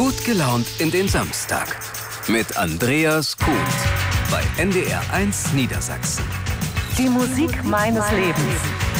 Gut gelaunt in den Samstag. Mit Andreas Kuhn bei NDR 1 Niedersachsen. Die Musik meines Lebens.